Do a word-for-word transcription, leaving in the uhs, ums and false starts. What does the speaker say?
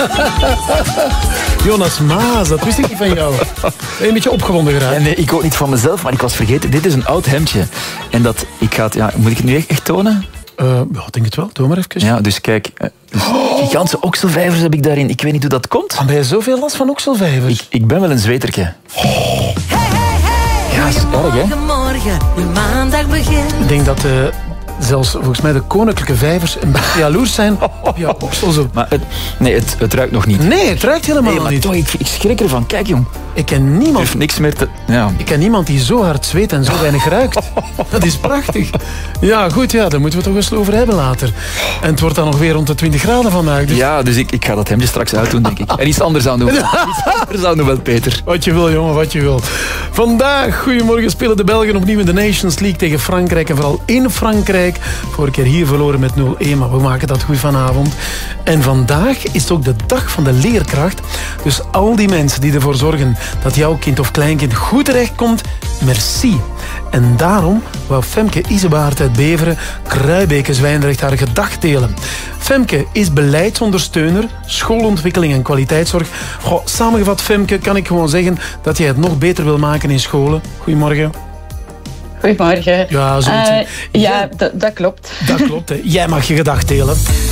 Jonas Maas, dat wist ik niet van jou. Ben je een beetje opgewonden geraakt? Nee, ik ook niet van mezelf, maar ik was vergeten. Dit is een oud hemdje. En dat, ik ga het, ja, moet ik het nu echt, echt tonen? Uh, ja, ik denk het wel. Doe maar even. Ja, dus kijk. Dus oh. Gigantische okselvijvers heb ik daarin. Ik weet niet hoe dat komt. Heb je zoveel last van okselvijvers? Ik, ik ben wel een zweterke. Oh. Hey, hey, hey. Ja, is erg, hè? Morgen, de maandag begint. Ik denk dat... Uh, Zelfs volgens mij de koninklijke vijvers een beetje jaloers zijn op jouw oksel zo. Maar het, nee, het, het ruikt nog niet. Nee, het ruikt helemaal nee, maar niet. Toch, ik, ik schrik ervan. Kijk, jong. Ik ken niemand... Er heeft niks meer te... Ja. Ik ken niemand die zo hard zweet en zo weinig ruikt. Dat is prachtig. Ja, goed, ja, daar moeten we het toch eens over hebben later. En het wordt dan nog weer rond de twintig graden vandaag. Dus... Ja, dus ik, ik ga dat hemdje straks uitdoen, denk ik. En iets anders aan doen. Iets anders aan doen wel, Peter. Wat je wil, jongen, wat je wil. Vandaag, goedemorgen, spelen de Belgen opnieuw in de Nations League tegen Frankrijk. En vooral in Frankrijk. Vorige keer hier verloren met nul een, maar we maken dat goed vanavond. En vandaag is het ook de dag van de leerkracht. Dus al die mensen die ervoor zorgen dat jouw kind of kleinkind goed terechtkomt, merci. En daarom wou Femke Isebaert uit Beveren, Kruibeke Zwijndrecht haar gedacht delen. Femke is beleidsondersteuner, schoolontwikkeling en kwaliteitszorg. Goh, samengevat, Femke, kan ik gewoon zeggen dat jij het nog beter wil maken in scholen. Goedemorgen. Goedemorgen. Ja, zoiets. Uh, ja, d- dat klopt. Dat klopt, hè. Jij mag je gedacht delen.